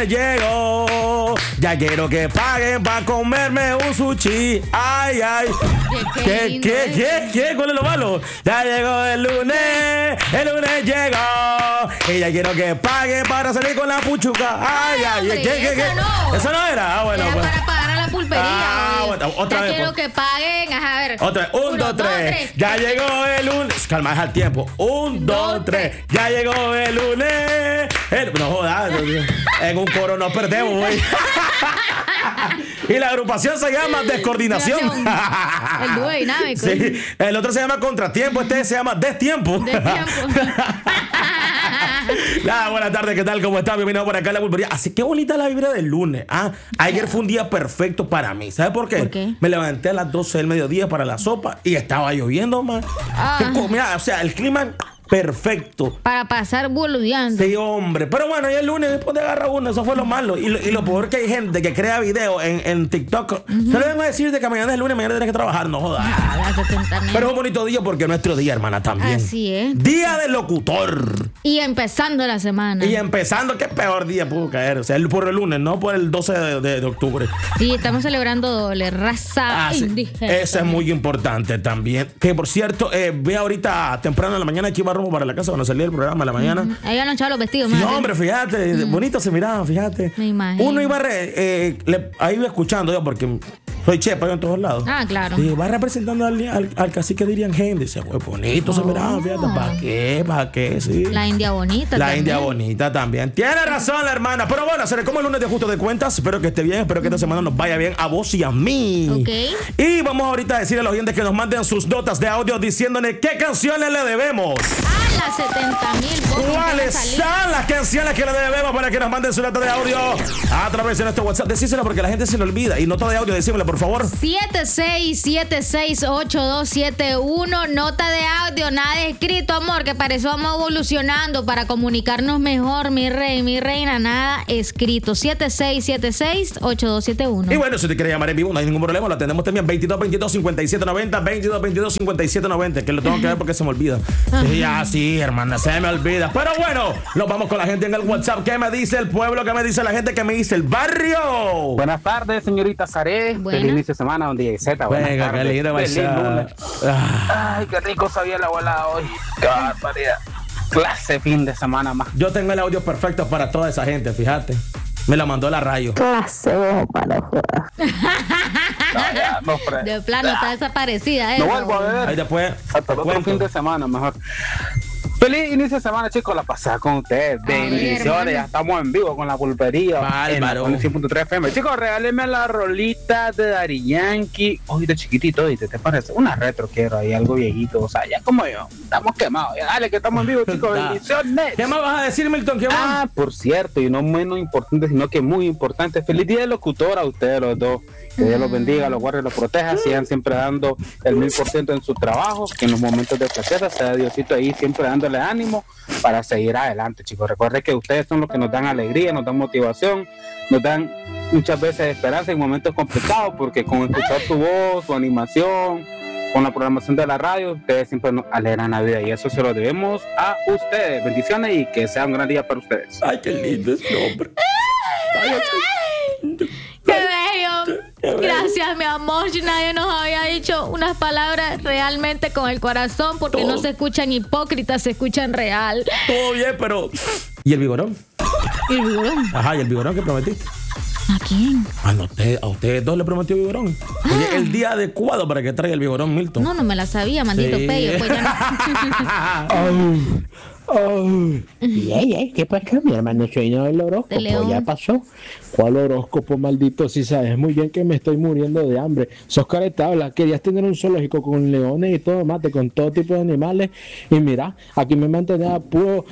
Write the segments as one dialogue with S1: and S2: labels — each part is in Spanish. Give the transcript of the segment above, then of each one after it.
S1: lunes llegó. Ya quiero que paguen para comerme un sushi. Ay, ay. ¿Qué? ¿Cuál es lo malo? Ya llegó el lunes llegó. Y ya quiero que paguen para salir con la puchuca. Ay, ay.
S2: Hombre,
S1: ¿Qué?
S2: no.
S1: Eso no era. Ah, bueno,
S2: era
S1: pues.
S2: para pagar a la pulpería.
S1: Bueno, otra
S2: ya
S1: vez.
S2: quiero que paguen. Ajá, a ver.
S1: Otra vez. 1, 2, 3. Ya llegó el lunes. Calma, deja el tiempo. 1, 2, 3. Ya llegó el lunes. No jodas. En un coro no perdemos, güey. Y la agrupación se llama Descoordinación.
S2: El dúo dinámico.
S1: Sí. El otro se llama Contratiempo. Este se llama Destiempo. Nada, buenas tardes, ¿qué tal? ¿Cómo están? Bienvenido por acá a la pulpería. Así que bonita la vibra del lunes. Ayer fue un día perfecto para mí. ¿Sabes por qué?
S2: ¿Por qué?
S1: Me levanté a las 12 del mediodía para la sopa y estaba lloviendo, man. Mira, o sea, el clima perfecto.
S2: Para pasar boludeando.
S1: Sí, hombre. Pero bueno, y el lunes después de agarrar uno, eso fue lo malo. Y lo peor que hay gente que crea videos en TikTok. Se le vengo a decir de que mañana es el lunes, mañana tienes que trabajar, no jodas. Pero es un bonito día porque es nuestro día, hermana, también.
S2: Así es.
S1: Día del locutor.
S2: Y empezando la semana.
S1: Y empezando, qué peor día pudo caer. O sea, por el lunes, no por el 12 de octubre.
S2: Sí, estamos celebrando doble. Raza indígena.
S1: Eso es muy importante también. Que por cierto, ve ahorita temprano en la mañana que iba rumbo para la casa cuando salí del programa en la mañana.
S2: Ahí han echado los vestidos.
S1: Sí, hombre, fíjate, bonito se miraba, fíjate.
S2: Me imagino.
S1: Uno iba ahí iba escuchando yo porque soy chepa yo en todos lados.
S2: Ah, claro.
S1: Y va representando al cacique de Irian Gente. Dice, güey, bonito se miraba, fíjate. ¿Para qué? Sí.
S2: La India bonita.
S1: La
S2: también.
S1: India bonita también. Tiene razón la hermana. Pero bueno, se le come el lunes de ajuste de cuentas. Espero que esté bien. Espero que esta semana nos vaya bien a vos y a mí.
S2: Ok.
S1: Y vamos ahorita a decirle a los oyentes que nos manden sus notas de audio diciéndole qué canciones le debemos.
S2: Las 70,000.
S1: ¿Cuáles son las canciones que le debemos para que nos manden su nota de audio a través de nuestro WhatsApp? Decíselo porque la gente se le olvida. Y nota de audio, decímelo, por favor.
S2: 76768271. Nota de audio, nada de escrito, amor, que para eso vamos evolucionando, para comunicarnos mejor, mi rey, mi reina, nada escrito. 76768271.
S1: Y bueno, si te quieres llamar en vivo, no hay ningún problema. Lo atendemos también 2222-5790, 2222-5790, que lo tengo que ver porque se me olvida. Sí, hermana, se me olvida. Pero bueno, nos vamos con la gente en el WhatsApp. ¿Qué me dice el pueblo? ¿Qué me dice la gente? ¿Qué me dice el barrio?
S3: Buenas tardes, señorita Saré. Feliz inicio de semana, un día Z.
S1: Venga, qué lindo,
S3: feliz lunes. Ay, qué rico sabía la abuela hoy. Qué barbaridad. Clase fin de semana más.
S1: Yo tengo el audio perfecto para toda esa gente, fíjate. Me la mandó la Rayo.
S4: Clase vos, para joder.
S2: De plano está desaparecida,
S3: No vuelvo a ver.
S1: Ahí después.
S3: Hasta el otro fin de semana, mejor. Feliz inicio de semana, chicos. La pasada con ustedes. Bendiciones. Ya estamos en vivo con la pulpería.
S1: Bárbaro.
S3: Con el 100.3 FM. Chicos, regálenme la rolita de Daddy Yankee. Oíste, chiquitito, oíste, ¿te parece? Una retro quiero ahí, algo viejito. O sea, ya como yo. Estamos quemados. Ya, dale, que estamos en vivo, chicos. Bendiciones.
S1: ¿Qué más vas a decir, Milton? ¿Qué más?
S3: Por cierto, y no menos importante, sino que muy importante. Feliz día del locutor a ustedes los dos. Que Dios los bendiga, los guarde, los proteja, sigan siempre dando el 1000% en su trabajo, que en los momentos de tristeza sea Diosito ahí siempre dándole ánimo para seguir adelante, chicos. Recuerden que ustedes son los que nos dan alegría, nos dan motivación, nos dan muchas veces esperanza en momentos complicados, porque con escuchar su voz, su animación, con la programación de la radio, ustedes siempre nos alegran la vida y eso se lo debemos a ustedes. Bendiciones y que sea un gran día para ustedes.
S1: Ay, qué lindo ese hombre.
S2: ¡Qué bello! Gracias, mi amor. Si nadie nos había dicho unas palabras realmente con el corazón, porque
S1: todo.
S2: no se escuchan hipócritas, se escuchan real.
S1: Todo bien, pero... ¿Y el vigorón?
S2: ¿Y el vigorón?
S1: Ajá, ¿y el vigorón que prometiste?
S2: ¿A quién?
S1: A ustedes dos le prometió vigorón. Oye, el día adecuado para que traiga el vigorón, Milton.
S2: No me la sabía, maldito pello. Pues ya
S4: ¿Qué pasa, mi hermano? Soy no el horóscopo, ya pasó. ¿Cuál horóscopo, maldito? Si sabes muy bien que me estoy muriendo de hambre. Sos caretabla, querías tener un zoológico con leones y todo, mate, con todo tipo de animales. Y mira, aquí me mantenía puro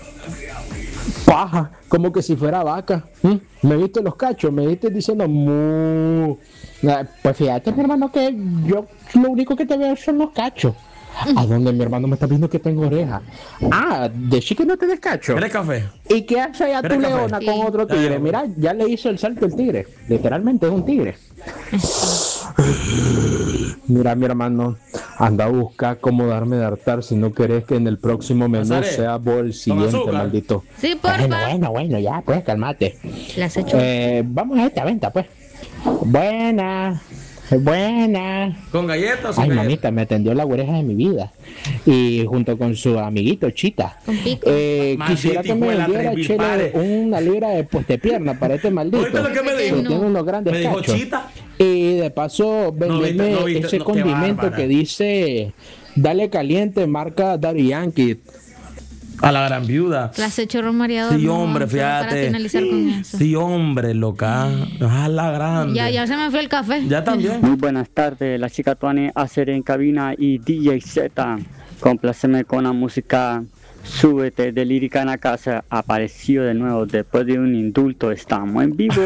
S4: paja, como que si fuera vaca. Me viste los cachos, me viste diciendo mu. Pues fíjate, mi hermano, que yo lo único que te veo son los cachos. ¿A dónde, mi hermano? Me está viendo que tengo oreja. De chique no te descacho.
S1: ¿Quieres café?
S4: ¿Y qué hace allá tu leona con otro tigre? Mira, ya le hizo el salto el tigre. Literalmente es un tigre. Mira, mi hermano, anda a buscar cómo darme de hartar si no querés que en el próximo menú
S1: Nazaret,
S4: sea vos el siguiente, maldito.
S2: Sí, porfa.
S4: Bueno, ya, pues, cálmate.
S2: Las hecho.
S4: Vamos a esta venta, pues. Buena.
S1: ¿Con galletas o
S4: Ay,
S1: sin
S4: mamita, me atendió la oreja de mi vida. Y junto con su amiguito Chita.
S2: Con pico.
S4: Quisiera que me vendiera Chele una libra de pierna para este maldito.
S1: ¿Oíste lo que me dijo?
S4: Tiene unos grandes
S1: Me dijo
S4: cachos.
S1: Chita.
S4: Y de paso, venderme
S1: No viste,
S4: ese
S1: qué
S4: condimento
S1: bárbara.
S4: que dice Dale Caliente, marca Daddy Yankee.
S1: A la gran viuda.
S2: Las hecho mareador.
S1: Sí, hombre,
S2: solo Para
S1: fíjate.
S2: finalizar con eso.
S1: Sí, hombre, loca. A la grande.
S2: Ya se me fue el café.
S1: Ya también.
S5: Muy buenas tardes, la chica Tuani Acer en cabina y DJ Z. Compláceme con la música Súbete de Lírica en la Casa. Apareció de nuevo después de un indulto. Estamos en vivo.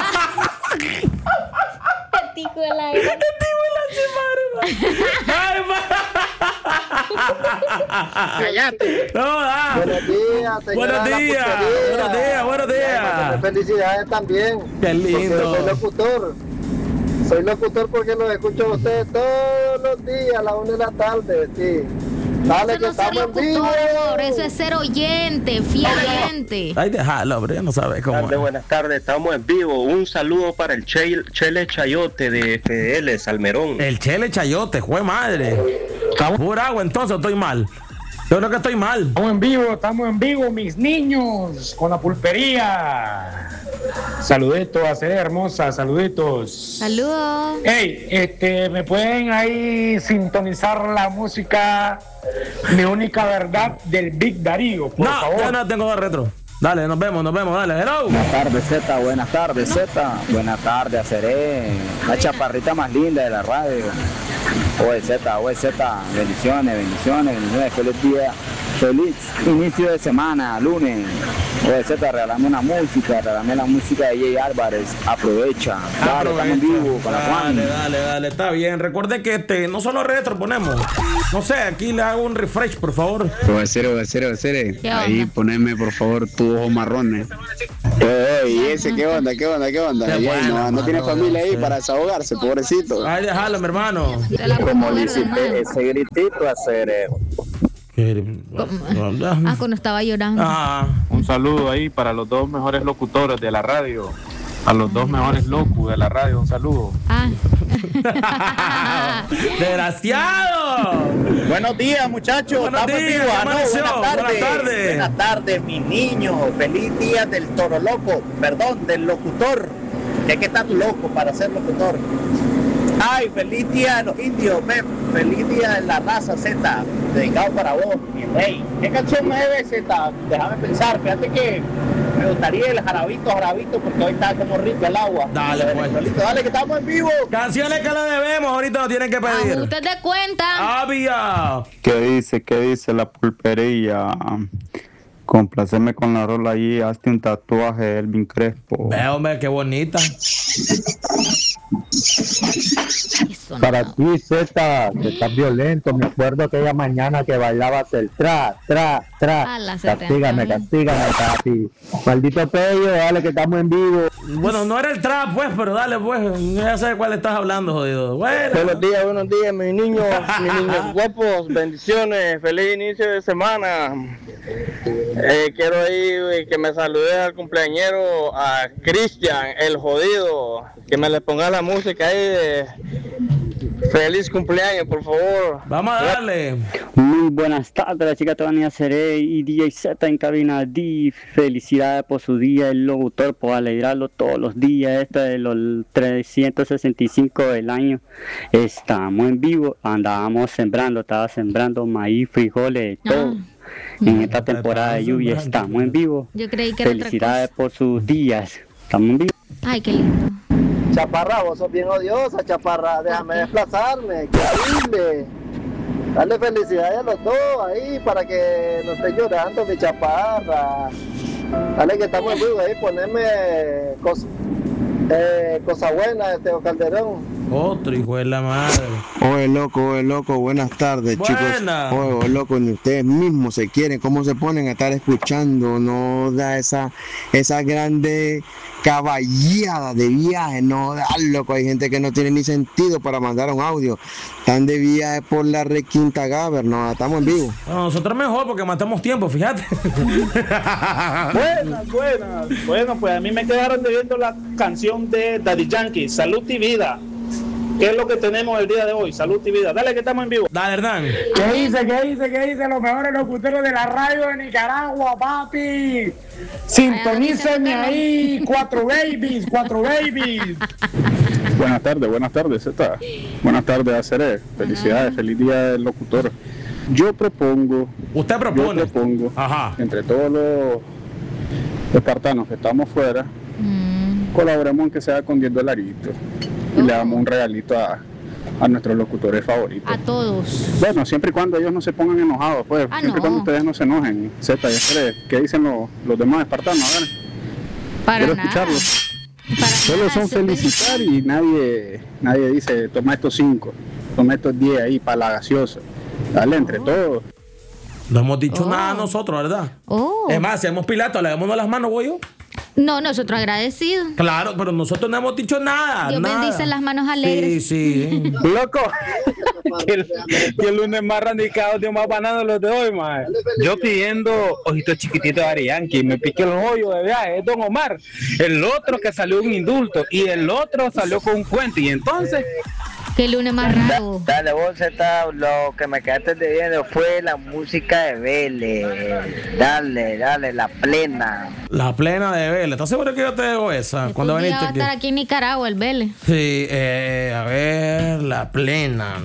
S2: Tico del aire.
S3: Cállate.
S1: No, da.
S3: Buenos días, señora
S1: Buenos
S3: de la
S1: días.
S3: pulpería.
S1: Buenos días.
S3: Felicidades también.
S1: Qué lindo.
S3: Porque soy locutor. Soy locutor porque los escucho a ustedes todos los días a las 1 de la tarde. Sí. Dale,
S2: Eso
S3: que
S2: no es ser
S3: estamos en vivo.
S2: locutor, eso es ser oyente, fiel oyente.
S1: Ay, déjalo, hombre, ya no sabes cómo.
S6: Buenas tardes, estamos en vivo. Un saludo para el Chele Chayote de FDL Salmerón.
S1: El Chele Chayote, jue madre. Pura agua, entonces estoy mal. Yo creo que estoy mal.
S7: Estamos en vivo, mis niños, con la pulpería. Saluditos a ser hermosa, saluditos.
S2: Saludos.
S7: Hey, me pueden ahí sintonizar la música Mi Única Verdad del Big Darío, por
S1: No,
S7: favor.
S1: ya no tengo de retro. Dale, nos vemos, dale, hello.
S8: Buenas tardes, Z, buenas tardes, Z. Buenas tardes, Aceré. La chaparrita más linda de la radio. Oye, Z, bendiciones. Feliz día, feliz inicio de semana, lunes. Oye, Z, regálame la música de Jay Álvarez. Aprovecha. Dale, estamos en vivo con la Juan.
S1: Dale, está bien. Recuerde que no solo retro ponemos. No sé, aquí le hago un refresh, por favor.
S9: Cero.
S2: ¿Qué
S9: Ahí
S2: onda?
S9: poneme por favor tus ojos marrones.
S8: ¿Y ese qué onda?
S1: Qué
S8: Jay,
S1: bueno,
S8: no tiene
S1: mano,
S8: familia ahí
S1: sí.
S8: para desahogarse, pobrecito.
S1: Ay, déjalo, mi hermano.
S2: Te la
S8: Como
S2: pongo
S8: le
S2: verde,
S8: hiciste
S2: hermano.
S8: ese gritito, Aceré.
S2: Cuando estaba llorando.
S3: Un saludo ahí para los dos mejores locutores de la radio. A los dos mejores locos de la radio, un saludo.
S1: ¡Desgraciado!
S6: Buenos días, muchachos.
S1: Buenos
S6: Estamos en
S1: días,
S6: vivo.
S1: ¿qué amaneció? Buenas tardes.
S6: Buenas tardes, mis niños. Feliz día del toro loco. Perdón, del locutor. Ya que estás loco para ser locutor. Ay, feliz día de los indios, feliz día de la raza Z, dedicado para vos, mi rey. ¿Qué canción me debe Z? Déjame pensar, fíjate que me gustaría el jarabito, porque hoy está como rico el agua.
S1: Dale, pues.
S6: Dale, que estamos en vivo.
S1: Canciones que le debemos, ahorita nos tienen que pedir.
S2: Usted te cuenta.
S1: ¡Avia!
S3: ¿Qué dice la pulpería? Complaceme con la rola allí, hazte un tatuaje de Elvin Crespo.
S1: Ve, hombre, qué bonita.
S2: Eso
S4: Para
S2: no.
S4: ti, Z, que estás violento. Me acuerdo aquella mañana que bailabas el tra.
S2: Ala, se te
S4: Castígame, papi. Maldito pello, dale que estamos en vivo.
S1: Bueno, no era el trap, pues, pero dale, pues. Ya sé de cuál estás hablando, jodido. Bueno.
S3: Buenos días, mis niños guapos, bendiciones, feliz inicio de semana. Quiero ahí que me saludes al cumpleañero, a Cristian, el jodido, que me le ponga la música ahí de feliz cumpleaños, por favor.
S1: Vamos a darle.
S5: Muy buenas tardes, la chica Tuani Acer y DJ Z en cabina. Felicidades por su día, el locutor, por alegrarlo todos los días. Esto de los 365 del año. Estamos en vivo, estaba sembrando maíz, frijoles, todo. En esta temporada de lluvia estamos en vivo.
S2: Yo creí que era otra
S5: Felicidades
S2: cosa.
S5: por sus días. Estamos en vivo.
S2: Ay, qué lindo.
S3: Chaparra, vos sos bien odiosa, Chaparra, déjame desplazarme, qué horrible. Dale felicidades a los dos ahí para que no estés llorando, mi Chaparra. Dale que estamos en vivo ahí, poneme cosa buena de Teo Calderón.
S1: Otro hijo de la madre.
S10: Oye, loco, buenas tardes, chicos. Oye, loco, ni ustedes mismos se quieren, cómo se ponen a estar escuchando, no da esa grande caballada de viaje, no da, loco, hay gente que no tiene ni sentido para mandar un audio, están de viaje por la Requinta Gaber, no, estamos en vivo.
S1: No, nosotros mejor porque matamos tiempo, fíjate.
S11: Buenas. Bueno, pues a mí me quedaron debiendo la canción de Daddy Yankee, Salud y Vida. ¿Qué es lo que tenemos el día de hoy? Salud y vida. Dale, que estamos en vivo.
S1: Dale, Hernán.
S7: ¿Qué dice? Los mejores locutores de la radio de Nicaragua, papi. Sintonícenme ahí. 4 babies.
S3: Buenas tardes, Zeta. Buenas tardes, Aceré. Felicidades, feliz día del locutor. Yo propongo.
S1: Usted propone.
S3: Yo propongo.
S1: Ajá.
S3: Entre todos los espartanos que estamos fuera, colaboremos en que sea con $10 y le damos un regalito a nuestros locutores favoritos.
S2: A todos.
S3: Bueno, siempre y cuando ellos no se pongan enojados, pues. Siempre y cuando ustedes no se enojen. Zeta, ¿qué dicen los demás espartanos? A ver.
S2: Quiero
S3: escucharlos. Solo son felicitar y nadie dice toma estos 5, toma estos 10 ahí para la gaseosa. Dale, entre todos.
S1: No hemos dicho nada nosotros, ¿verdad? Es más, si hemos Pilato, le damos las manos, güey.
S2: No, nosotros agradecidos.
S1: Claro, pero nosotros no hemos dicho nada.
S2: Dios bendice las manos alegres.
S1: Sí.
S3: Loco, que el lunes más radicado, Dios más banano los de hoy, man. Yo pidiendo ojitos chiquititos de Ari Yankee, me piqué los hoyos de viaje, es Don Omar. El otro que salió un indulto y el otro salió con un cuento. Y entonces...
S2: Qué lunes más raro.
S12: Dale, vos, Zeta, lo que me quedaste debiendo fue la música de Vélez. Dale, la plena.
S1: La plena de Vélez. ¿Estás seguro que yo te debo esa? Cuando
S2: veniste
S1: aquí.
S2: Va a estar aquí en Nicaragua, el Vélez.
S1: Sí, a ver, la plena.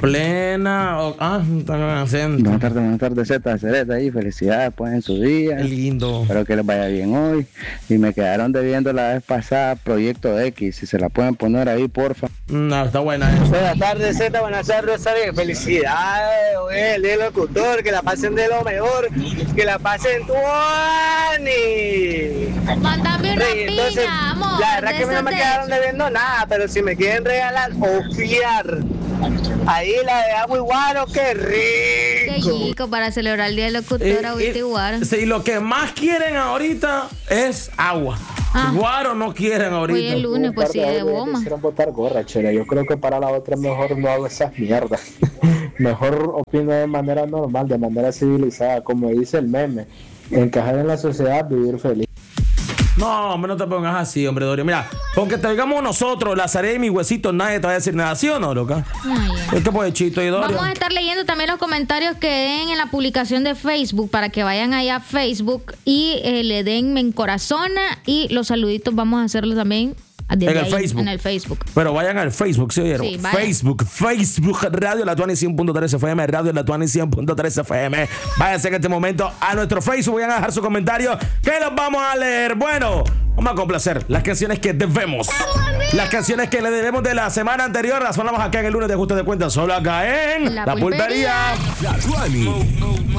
S8: Buenas tardes, Zeta, Cereta ahí. Felicidades, pues, en su día.
S1: Qué lindo.
S8: Espero que les vaya bien hoy. Y me quedaron debiendo la vez pasada Proyecto X. Si se la pueden poner ahí, porfa.
S1: No, está buena.
S12: Buenas tardes, Zeta, buenas tardes, Zeta. Felicidades, el día del locutor, que la pasen de lo mejor, que la pasen tuani.
S2: Mándame una piña, amor.
S12: La verdad que no me quedaron debiendo nada, pero si me quieren regalar o fiar, ahí la de agua y guaro, qué rico.
S2: Qué rico para celebrar el día del locutor, agüita y guaro.
S1: Sí, lo que más quieren ahorita es agua. Guaro no quieren ahorita.
S2: Hoy el lunes, pues sí, de goma.
S4: Quisieron botar gorra, chera. Yo creo que para la otra mejor no hago esas mierdas. Mejor opino de manera normal, de manera civilizada, como dice el meme. Encajar en la sociedad, vivir feliz.
S1: No, hombre, no te pongas así, hombre, Dorio. Mira, con que traigamos nosotros la Zaré y mi huesito, nadie te va a decir nada, ¿sí o no, loca? Este poechito y Dorio.
S2: Vamos a estar leyendo también los comentarios que den en la publicación de Facebook para que vayan allá a Facebook y le den me encorazona y los saluditos vamos a hacerlos también
S1: en el Facebook. Pero vayan al Facebook, ¿sí oyeron?
S2: Sí,
S1: Facebook, Radio La Tuani 100.3 FM, Radio La Tuani 100.3 FM. Váyanse en este momento a nuestro Facebook, vayan a dejar su comentario que los vamos a leer. Bueno, vamos a complacer las canciones que debemos. Las canciones que le debemos de la semana anterior las sonamos acá en el lunes de Ajuste de Cuentas, solo acá en La Pulpería.
S13: La Tuani.